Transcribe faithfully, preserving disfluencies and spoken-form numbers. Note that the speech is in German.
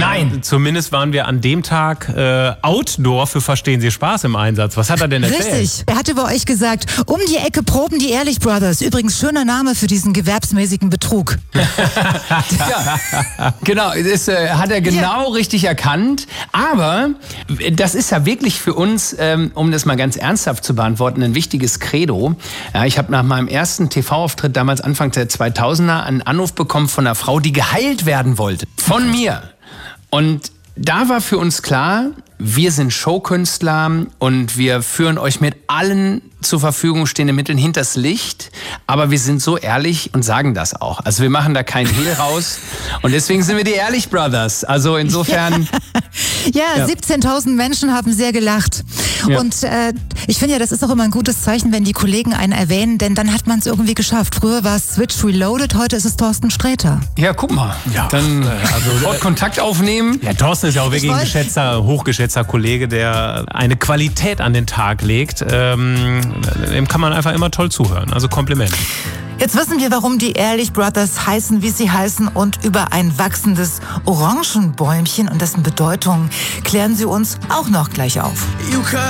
Nein. Zumindest waren wir an dem Tag äh, Outdoor für Verstehen Sie Spaß im Einsatz. Was hat er denn erzählt? Richtig. Er hatte bei euch gesagt, um die Ecke proben die Ehrlich Brothers. Übrigens schöner Name für diesen gewerbsmäßigen Betrug. Ja, genau, das äh, hat er genau ja. richtig erkannt. Aber das ist ja wirklich für uns, ähm, um das mal ganz ernsthaft zu beantworten, ein wichtiges Credo. Ja, ich habe nach meinem ersten T V-Auftritt damals Anfang der zweitausender einen Anruf bekommen von einer Frau, die geheilt werden wollte. Von mir. Und da war für uns klar, wir sind Showkünstler und wir führen euch mit allen zur Verfügung stehenden Mitteln hinters Licht. Aber wir sind so ehrlich und sagen das auch. Also wir machen da keinen Hehl raus. Und deswegen sind wir die Ehrlich Brothers. Also insofern... Ja, ja. siebzehntausend Menschen haben sehr gelacht. Ja. Und äh, ich finde ja, das ist auch immer ein gutes Zeichen, wenn die Kollegen einen erwähnen, denn dann hat man es irgendwie geschafft. Früher war es Switch Reloaded, heute ist es Thorsten Sträter. Ja, guck mal. Ja. Dann also, sofort Kontakt aufnehmen. Ja, Thorsten ist ja auch wirklich ein geschätzter, hochgeschätzter Kollege, der eine Qualität an den Tag legt. Ähm, dem kann man einfach immer toll zuhören. Also Kompliment. Jetzt wissen wir, warum die Ehrlich Brothers heißen, wie sie heißen, und über ein wachsendes Orangenbäumchen und dessen Bedeutung klären sie uns auch noch gleich auf.